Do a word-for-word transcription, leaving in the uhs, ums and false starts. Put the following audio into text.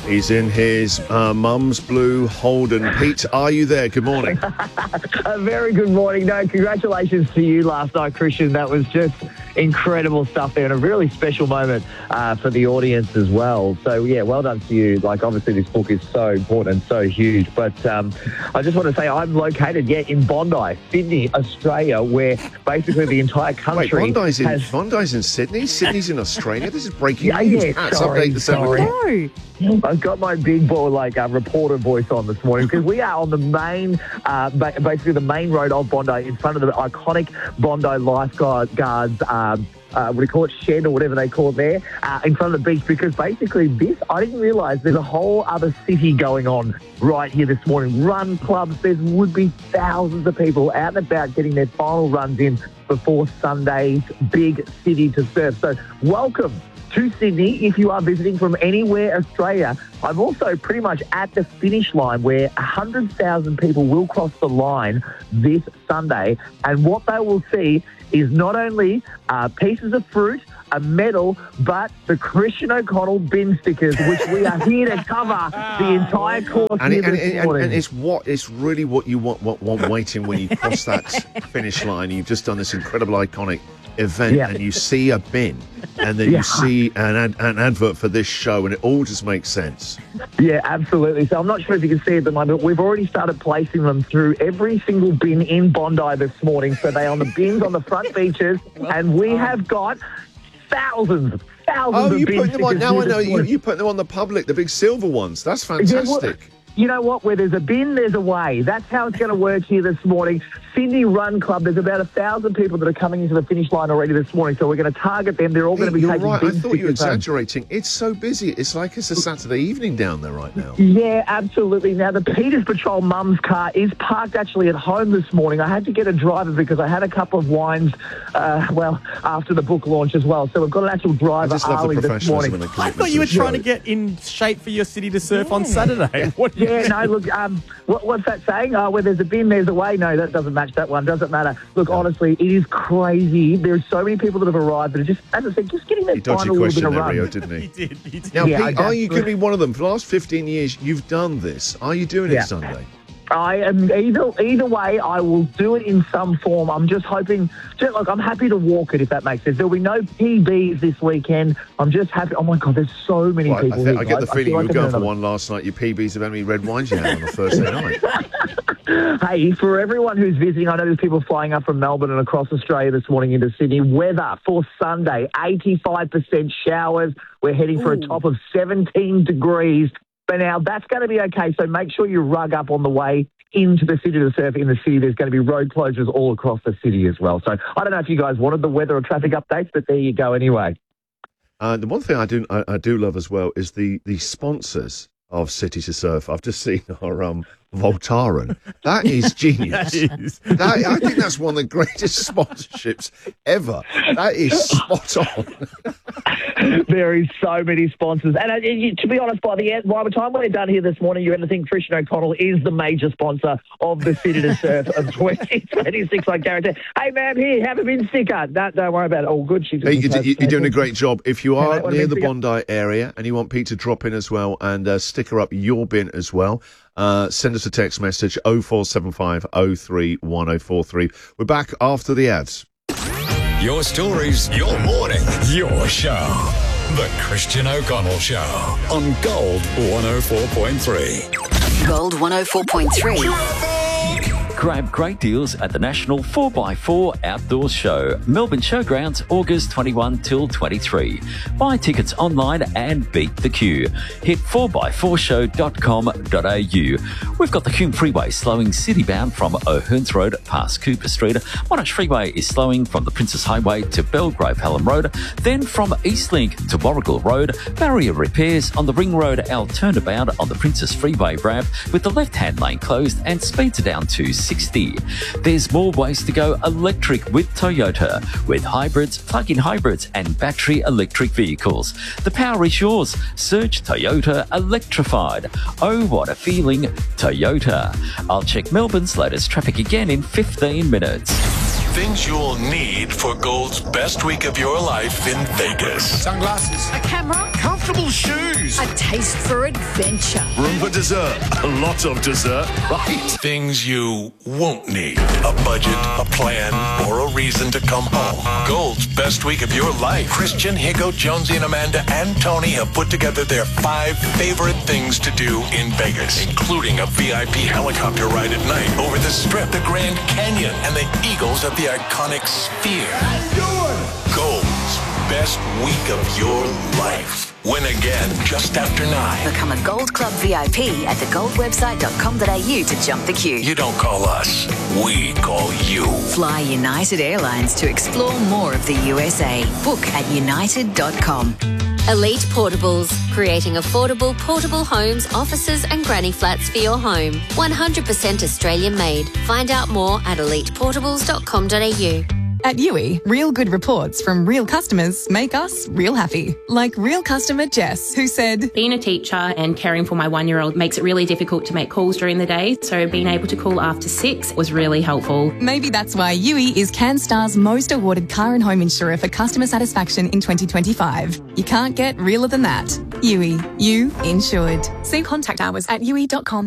He's in his uh, mum's blue Holden. Pete, are you there? Good morning. A very good morning. No, congratulations to you last night, Christian. That was just incredible stuff there and a really special moment uh, for the audience as well. So, yeah, well done to you. Like, obviously, this book is so important and so huge. But um, I just want to say I'm located, yeah, in Bondi, Sydney, Australia, where basically the entire country Wait, Bondi's in, has... Bondi's in Sydney? Sydney's in Australia? This is breaking Yeah, news. yeah, Pat's sorry, update the sorry. seven. I've got my big boy, like, uh, reporter voice on this morning because we are on the main, uh, ba- basically the main road of Bondi in front of the iconic Bondi Lifeguards, um, uh, what do you call it, shed or whatever they call it there, uh, in front of the beach because basically this, I didn't realise there's a whole other city going on right here this morning. Run clubs, there would be thousands of people out and about getting their final runs in before Sunday's big city to surf. So welcome to Sydney if you are visiting from anywhere Australia. I'm also pretty much at the finish line where one hundred thousand people will cross the line this Sunday, and what they will see is not only uh, pieces of fruit, a medal, but the Christian O'Connell bin stickers, which we are here to cover the entire course And, here it, and, this and, morning. and it's what it's really what you want, want, want waiting when you cross that finish line. You've just done this incredible, iconic event, Yeah. and you see a bin, and then Yeah. you see an, ad, an advert for this show, and it all just makes sense. Yeah, absolutely. So I'm not sure if you can see at the moment, but we've already started placing them through every single bin in Bondi this morning. So they're on the bins on the front beaches, and we have got thousands, thousands Oh, of you bin put them on stickers now. here I know this you, morning. you put them on the public, the big silver ones. That's Yeah, well, fantastic. you know what? Where there's a bin, there's a way. That's how it's going to work here this morning. Sydney Run Club, there's about a thousand people that are coming into the finish line already this morning, so we're going to target them. They're all going to be You're taking right. I bin thought you were stickers home. exaggerating. It's so busy. It's like it's a Saturday evening down there right now. Yeah, absolutely. Now, the Peters Patrol mum's car is parked actually at home this morning. I had to get a driver because I had a couple of wines, uh, well, after the book launch as well. So we've got an actual I driver just love early the this professionalism morning. and the I commitment thought you were to the trying to show. get in shape for your city to surf on Saturday. What do you Yeah, think? no, look, um, what, what's that saying? Uh, where there's a bin, there's a way. No, that doesn't match that one. Doesn't matter. Look, honestly, it is crazy. There's so many people that have arrived that are just, as I said, just getting their He dodgy final little bit question of there, run. Rio, didn't He he? did. He did. Now, Yeah, Pete, I are you guess- going to be one of them? For the last fifteen years, you've done this. Are you doing Yeah. it Sunday? I am either either way. I will do it in some form. I'm just hoping. Just, like I'm happy to walk it if that makes sense. There'll be no P Bs this weekend. I'm just happy. Oh my god, there's so many Well, I, people. thi- here, I get the guys. feeling feel you were like I'm going for another- one last night. Your P Bs of how many red wines you had on a Thursday night. Hey, for everyone who's visiting, I know there's people flying up from Melbourne and across Australia this morning into Sydney. Weather for Sunday: eighty-five percent showers. We're heading for a top of seventeen degrees. But now that's going to be okay. So make sure you rug up on the way into the city to surf. In the city, there's going to be road closures all across the city as well. So I don't know if you guys wanted the weather or traffic updates, but there you go anyway. Uh, the one thing I do I, I do love as well is the the sponsors of City to Surf. I've just seen our um, Voltaren. That is genius. That is. That, I think that's one of the greatest sponsorships ever. That is spot on. There is so many sponsors. And uh, you- to be honest, by the end, by the time we're done here this morning, you're going to think Christian O'Connell is the major sponsor of the City to Surf of twenty twenty-six, I guarantee. Hey, ma'am, here, have a bin sticker. No, don't worry about it. All good. She's Hey, you're, you're doing a great job. If you Hey, are mate, what a near big the figure. Bondi area and you want Pete to drop in as well and uh, sticker up your bin as well, uh, send us a text message oh four seven five oh three one oh four three. We're back after the ads. Your stories, your morning, your show. The Christian O'Connell Show on Gold one oh four point three. Gold one oh four point three. Grab great deals at the National four by four Outdoors Show, Melbourne Showgrounds, August twenty-first till twenty-third. Buy tickets online and beat the queue. Hit four by four show dot com dot a u. We've got the Hume Freeway slowing city-bound from O'Hearns Road past Cooper Street. Monash Freeway is slowing from the Princess Highway to Belgrave Hallam Road, then from Eastlink to Warrigal Road. Barrier repairs on the Ring Road L turnabout on the Princess Freeway ramp with the left-hand lane closed and speeds are down to sixty. There's more ways to go electric with Toyota, with hybrids, plug-in hybrids and battery electric vehicles. The power is yours. Search Toyota Electrified. Oh, what a feeling, Toyota. I'll check Melbourne's latest traffic again in fifteen minutes. Things you'll need for Gold's best week of your life in Vegas. Sunglasses. A camera. Comfortable shoes. A taste for adventure. Room for dessert. A lot of dessert, right? Things you won't need. A budget, a plan, or a reason to come home. Gold's best week of your life. Christian, Higo, Jonesy, and Amanda and Tony have put together their five favorite things to do in Vegas, including a V I P helicopter ride at night over the Strip, the Grand Canyon, and the Eagles at the iconic Sphere. Gold's best week of your life. Win again just after nine. Become a Gold Club V I P at the gold website dot com dot a u to jump the queue. You don't call us, we call you. Fly United Airlines to explore more of the U S A. Book at united dot com. Elite Portables, creating affordable portable homes, offices and granny flats for your home. one hundred percent Australian made. Find out more at elite portables dot com dot a u. At U I, real good reports from real customers make us real happy. Like real customer Jess, who said, being a teacher and caring for my one-year-old makes it really difficult to make calls during the day, so being able to call after six was really helpful. Maybe that's why U I is CanStar's most awarded car and home insurer for customer satisfaction in twenty twenty-five. You can't get realer than that. U I, you insured. See contact hours at u i dot com.